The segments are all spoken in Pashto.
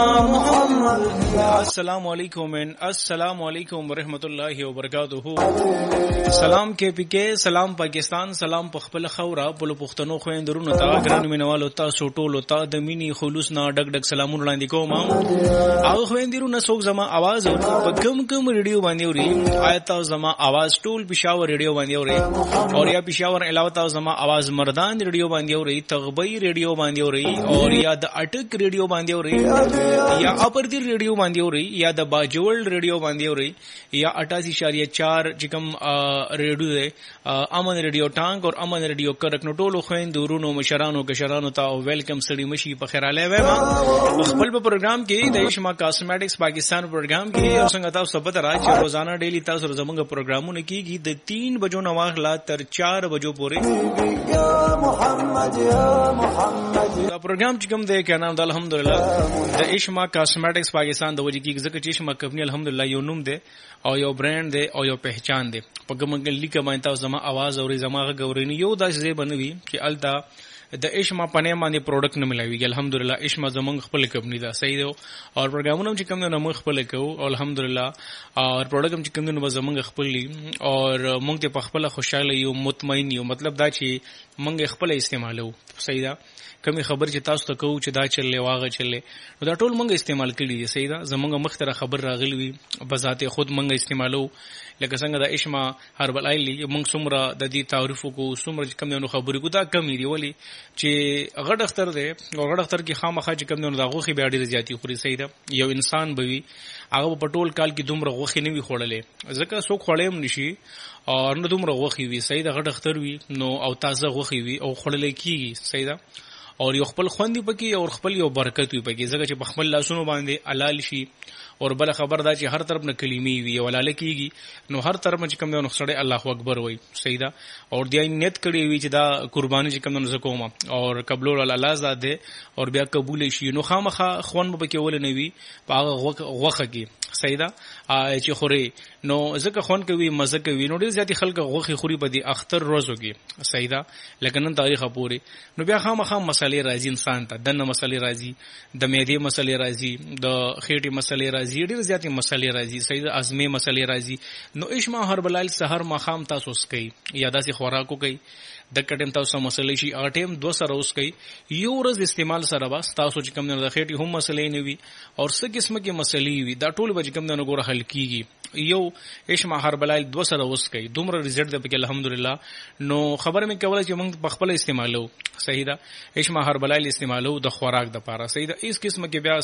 अस्सलाम वालेकुम वरहमतुल्लाहि वबरकातुहू। सलाम के पीके, सलाम पाकिस्तान, सलाम पखपल खौरा पुल पुख्तनो خويندرونو تا ګران مینوالو تاسو ټول ته د مینی خلوص نه ډک ډک سلامونه وړاندې کوم. او خويندرونو څوک زما आवाज او په کوم ریډیو باندې اوري، آیت او زما आवाज ټول پېښور ریډیو باندې اوري، او یا پېښور علاوه تا زما आवाज مردان ریډیو باندې اوري، تغبی ریډیو باندې اوري، او یا د اٹک ریډیو باندې اوري، یا اپردی ریډیو باندې اوري، یا د باجوړ ریډیو باندې اوري، یا 88.4 چکم ریډیو ده، امن ریډیو ټانک او امن ریډیو کرک نو ټولو خويندورونو مشرانو کشرانو ته ویلکم سړي مشي په خیراله وایم. خپل په پروګرام کې د اشما کاسمیټکس پاکستان پروګرام کې او څنګه تاسو په تر راځي روزانه ډیلی تاسو زموږ پروګرامونه کیږي د 3 بجو نه واخلا تر 4 بجو پورې. یا محمد یا محمد دا پروګرام چې کوم دی کنه الحمدلله د اشما کاسمیټکس پاکستان د وجې کې ځکه چې اشما کمپنی الحمدلله یو نوم دی او یو برانډ دی او یو پہچان دی. په کومه لیکه باندې تاسو زما आवाज او زما غوړنی یو داسې بنوي چې التا د اشما پنه باندې پروډکټ نه ملایوي. الحمدلله اشما زمونږ خپل کمپنی دا صحیح دی او پروګرامونه چې کوم نه موږ خپل کوو او الحمدلله او پروډکټ چې کوم نه زمونږ خپل دي او موږ ته په خپل خوشاله یو مطمئن یو مطلب دا چې موږ خپل استعمالو صحیح ده. کمی خبر چې تاسو ته کوو چې دا چلې واغه چلې نو دا ټول موږ استعمال کړی دي صحیح ده. زمونږ مختره خبر راغلی وي په ذات خود موږ استعمالو لکه څنګه د اشما هربل آیلی موږ څومره د دې تعریف کو څومره کم نه خبرې کو دا کمی دی ولی چې غټ اختر دی او غټ اختر کې خامخا چې کم نه دا غوخي بیا ډیر زیاتی خوري صحیح ده. یو انسان بوي هغه په ټول کال کې دومره غوخي نه وي خوړلې ځکه څوک خوړېم نشي او نو دومره غوخي وي صحیح ده. غټ اختر وي نو او تازه غوخي وي او خوړلې کیږي صحیح ده. اور یو خپل خوندې پکې او خپل یو برکت وي پکې ځکه چې په خپل لاسونو باندې حلال شي. اور بل خبر دا چې هر طرف نه کلمې وي او حلال کیږي نو هر طرف چې کوم نو سړی الله اکبر وای صحیح ده. اور دی نیت کړی وي چې دا قرباني چې کوم نو زکوما اور قبول الله ذات ده اور بیا قبول شي نو خامخا خوان پکې ول نه وي په هغه غوخه کې صحیح ده چې خوري نو ځکه خون کوي مزه کوي نو ډیر زیات خلک غوخي خوري په دې اختر روزو کې صحیح ده. لکه نن تاریخ پورې نو بیا خامخا مسالې راځي انسان ته دنه مسالې راځي د معدې مسالې راځي د خېټې مسالې راځي ډیر زیات مسالې راځي صحیح ده. ازمه مسالې راځي نو اشما هربلال سحر ماخام تاسو سکي یا داسې خوراکو کوي د کټم تاسو مسلې شي اټم 2 سره اوس کوي یو ورځ استعمال سره بس تاسو چې کوم نه د خېټې هم مسلې نه وي او څه قسمه کې مسلې وي دا ټول به کوم نه ګوره حل کیږي. یو اشما هربلال 2 سره اوس کوي دومره رزلټ ده په الحمدلله. نو خبره مې کوله چې موږ په خپل استعمالو صحیح ده. اشما هربلال استعمالو د خوراک د پاره صحیح ده. اس قسمه کې بیا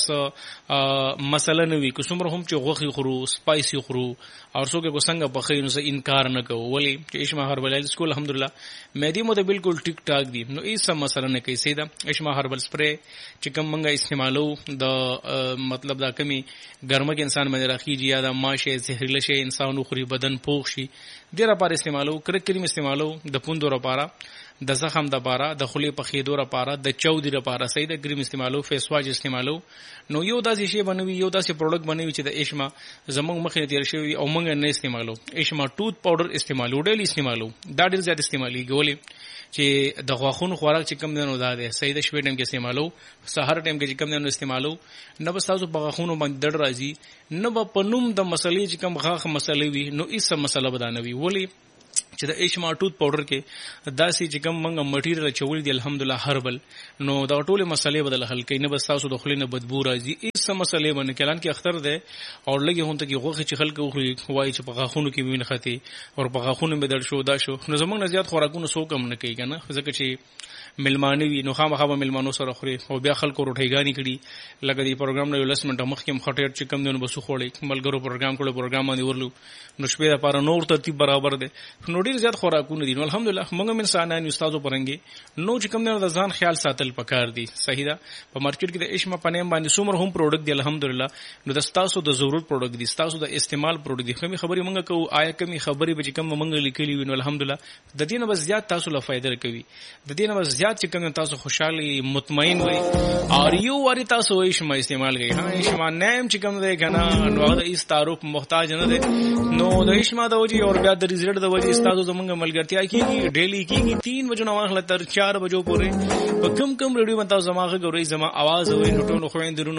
څه مسله نه وي کومره هم چې غوخي خورو سپایسي خورو او څوک کو څنګه په خینو سه انکار نه کوو ولی چې اشما هربلال سکول الحمدلله مېدی مو ته بالکل ټیک ټاک دي نو ایسه مسله نه کوي صحیح ده. اشما هربل سپری چې کوم منګه استعمالو د مطلب دا کمی ګرمه کې انسان باندې راخیږي یا د ماشه زهريله شي انسانو خوري بدن پوښ شي ډیره پاره استعمالو کریم استعمالو د پوندو لپاره د زخم د پاره د خلی په خېدو لپاره د چودي لپاره صحیح د کریم استعمالو فیس واش استعمالو نو یو داسې شی بنوي یو داسې پروډکټ بنوي چې د اشما زموږ مخې تیر شوی او موږ نه استعمالو. اشما ټوث پاوډر استعمالو ډېر استعمالو دا ډېر زیات استعمالي ګولې چې د غاښونو خوراک چې کم نه دا ده صحیح د شپې ټیم کې استعمالو سحر ټیم کې چې کم نه استعمالو نه بس تاسو په غاښونو باندې ډډ راځي نه په نوم د مسلې چې کم غاښ مسلې وي نو ایسه مسله بدانوي ولی چې د اشما ټوث پاوډر کې داسې چې کوم منګه مټیریل چول دي الحمدلله هربل نو دا ټوله مسلې بدل حل کوي نه بس تاسو د خلینو بدبو راځي ایسه مسلې باندې کلان کې اختر ده او لګي هون ته کې غوخه چې خلک وایي چې په غاښونو کې وینې ختی او په غاښونو مې درد شو دا شو نو زمونږ نه زیات خوراکونه سو کم نه کوي کنه ځکه چې ملمانه وي نو خامخا به ملمانو سره خوري او بیا خلکو روټیګانی کړي لکه دی پروګرام نه لس منټه مخکې خټیر چې کم دنه بسو خوړې ملګرو پروګرام کړو پروګرام باندې ورلو نو شپې لپاره نور ترتیب برابر ده نو ډیر زیات خوراکونه دي نو الحمدلله موږ انسانان استادو پرنګي نو چې کم دنه د ځان خیال ساتل پکار دي صحیح ده. په مارکیټ کې د اشما پنیم باندې څومره هم پروډکټ دی الحمدلله نو د تاسو د ضرورت پروډکټ دي تاسو د استعمال پروډکټ دي کمی خبري موږ کوو آیا کمی خبري به کم موږ لیکلي وي نو الحمدلله د دې نه بس زیات تاسو له فائدہ کوي د دې نه بس زیات چې کم تاسو خوشحالي مطمئن وي اور یو واری تاسو اشما استعمال کوي ها اشما نیم چې کم دی کنه نو د ایس تعارف محتاج نه دی نو د اشما د وجه اور بیا د ریزلټ د وجه تاسو زمونږ ملګرتیا کیږي ډیلی کیږي 3 بجو نه واخله تر 4 بجو پورې په کم ریډیو باندې زماغه غوړي زما आवाज او نټونو خويندرونو مشرانو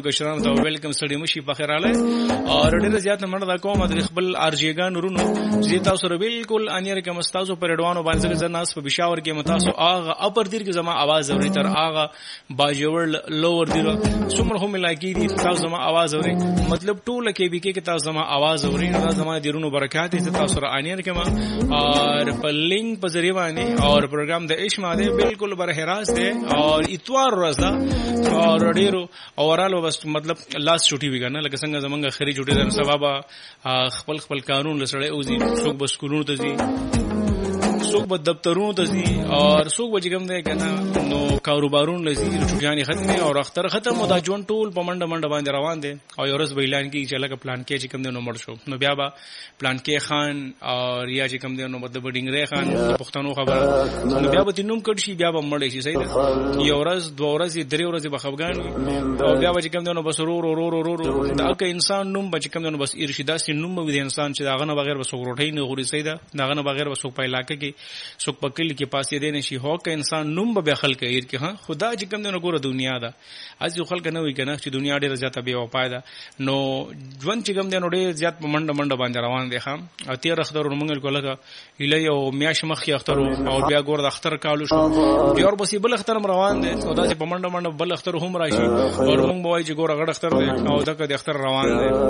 کشرانو ته ویلکم ستړي مشي په خیر اله او ډېر زیات منډه دا کوم د خپل ارجیګان ورونو چې تاسو سره بالکل انیر کوم تاسو پر اډوانو باندې ځناس په بشاور کې متاسو اغه اپر دیر کې زما आवाज اوري تر اغه باجوړ لوور دیر څومره هم لایکی دي تاسو زما आवाज اوري مطلب ټول کې بي کې تاسو زما आवाज اوري دا زما دیرونو برکات دي تاسو سره انیر کوم اور په لینک په ذریعہ باندې اور پروګرام د عشق باندې بالکل بره راست دی اور اتوار ورځ دا اور ډیرو اورالو بس مطلب لاس چټي ویګنه لکه څنګه زمونږ خري چټي د سبب خپل قانون لسړې اوزي څوک بس کولونو ته دي څوک په دفترونو ته دي او څوک به کوم دی کنه نو کاروبارونه لزي چټياني ختمه او اختر ختم او دا جون ټول په منډه باندې روان دي او یورس بیلان کې چې لکه پلان کې چې کوم دی نو مړ شو نو بیا با پلان کې خان او یا چې کوم دی نو مطلب ډینګره خان پښتنو خبره نو بیا به تینوم کډ شي بیا به مړ شي صحیح ده یورس دوه ورځې درې ورځې به خفګان او بیا به چې کوم دی نو بس رو دا که انسان نوم به چې کوم دی نو بس ارشدا سي نوم به انسان چې داغه نه بغیر بس روټي نه غوري صحیح ده داغه نه بغیر بس په علاقې کې څوک په کلی کې پاسې دی نشي هو که انسان نوم به خلک ایر کې ها خدا چې کوم دی نو ګوره دنیا ده از یو خلک نه وي کنه چې دنیا ډیره زیاته بے وفا ده نو ژوند چې کوم دی نو ډیر زیات په منډه باندې روان دي خام او تیر اختر منګل کوله اله یو میاش مخي اختر او بیا ګور د اختر کالو شو بیا ور بسې بل اختر روان دي او دا چې په منډه بل اختر هم راشي او موږ به وایي چې ګور غړ اختر دی او دا که د اختر روان دی